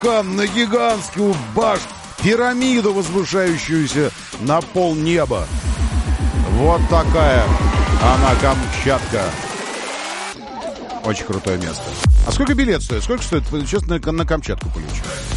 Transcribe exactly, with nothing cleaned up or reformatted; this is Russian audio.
на гигантскую башню, пирамиду, возвышающуюся на пол неба. Вот такая она, Камчатка. Очень крутое место. А сколько билет стоит? Сколько стоит сейчас на, на Камчатку полечу?